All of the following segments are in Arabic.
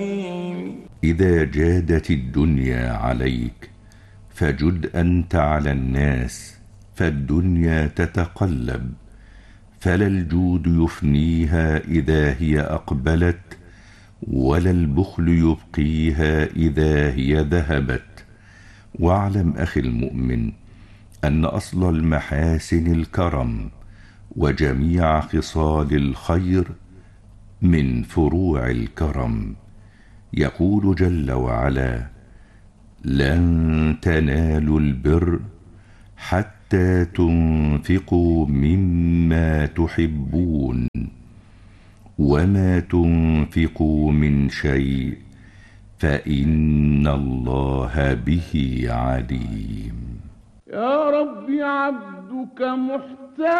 إذا جادت الدنيا عليك فجد أنت على الناس، فالدنيا تتقلب، فلا الجود يفنيها إذا هي أقبلت، ولا البخل يبقيها إذا هي ذهبت. واعلم أخي المؤمن أن أصل المحاسن الكرم، وجميع خصال الخير من فروع الكرم. يقول جل وعلا: لن تنالوا البر حتى تنفقوا مما تحبون، وما تنفقوا من شيء فإن الله به عليم. يا رب عبدك محتاج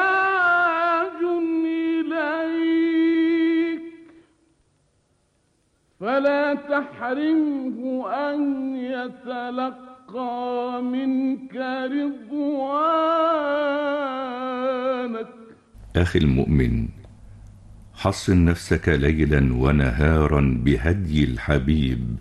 إليك، فلا تحرمه أن يتلقى منك رضوانك. أخي المؤمن، حصن نفسك ليلا ونهارا بهدي الحبيب.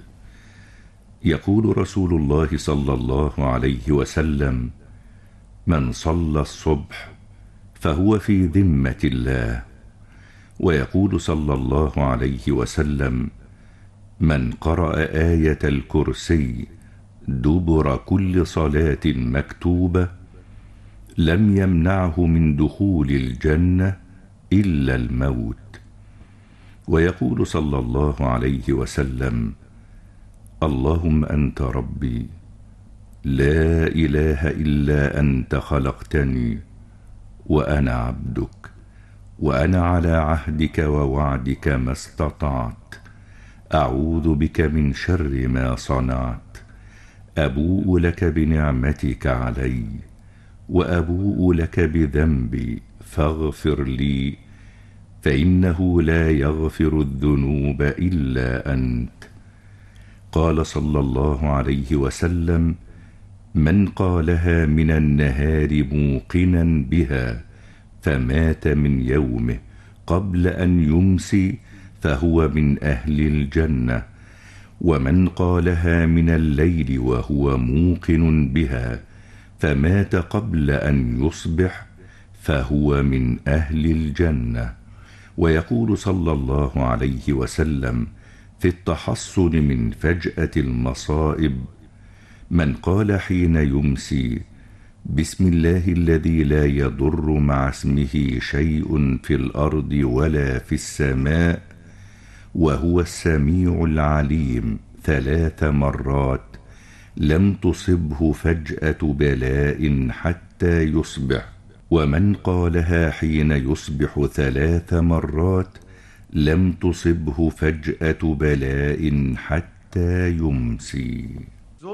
يقول رسول الله صلى الله عليه وسلم: من صلى الصبح فهو في ذمة الله. ويقول صلى الله عليه وسلم: من قرأ آية الكرسي دبر كل صلاة مكتوبة لم يمنعه من دخول الجنة إلا الموت. ويقول صلى الله عليه وسلم: اللهم أنت ربي، لا إله إلا أنت خلقتني وأنا عبدك، وأنا على عهدك ووعدك ما استطعت، أعوذ بك من شر ما صنعت، أبوء لك بنعمتك علي وأبوء لك بذنبي فاغفر لي، فإنه لا يغفر الذنوب إلا أنت. قال صلى الله عليه وسلم: من قالها من النهار موقنا بها فمات من يومه قبل أن يمسي فهو من أهل الجنة، ومن قالها من الليل وهو موقن بها فمات قبل أن يصبح فهو من أهل الجنة. ويقول صلى الله عليه وسلم في التحصن من فجأة المصائب: من قال حين يمسي بسم الله الذي لا يضر مع اسمه شيء في الأرض ولا في السماء وهو السميع العليم 3 مرات لم تصبه فجأة بلاء حتى يصبح. ومن قالها حين يصبح 3 مرات لم تصبه فجأة بلاء حتى يمسي.